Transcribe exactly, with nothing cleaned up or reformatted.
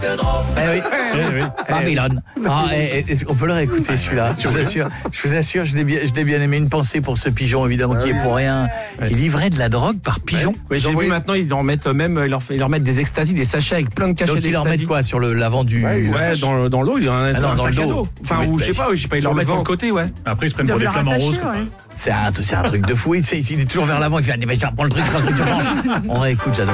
Eh oui, Eh oui. Babylone. Ah, et, et, on peut le réécouter celui-là. Je vous assure, je vous assure, je l'ai bien, je l'ai bien aimé. Une pensée pour ce pigeon évidemment qui est pour rien, qui livrait de la drogue par pigeon. Oui, j'ai vu maintenant ils en mettent même, ils leur, ils leur mettent des extasies, des sachets avec plein de cachets Donc ils leur d'extasies. mettent quoi sur le l'avant du Ouais, ils- Ouais, dans, dans l'eau, il y a un, Ah non, un dans sac le à dos. dos. Enfin, Oui, ou bah, je sais pas, je sais pas, ils leur sur le mettent sur le ventre. côté, ouais. Après, ils se prennent pour Ils des doivent le flamants roses. rattacher, quoi. ouais. C'est un, c'est un truc de fou. Il, il est toujours vers l'avant. Il fait, ah, mais je vais reprendre le truc, je prends le truc, je prends. On réécoute, j'adore.